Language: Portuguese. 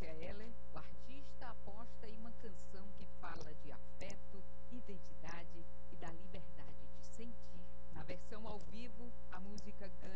Cássia Eller, o artista aposta em uma canção que fala de afeto, identidade e da liberdade de sentir. Na versão ao vivo, a música ganha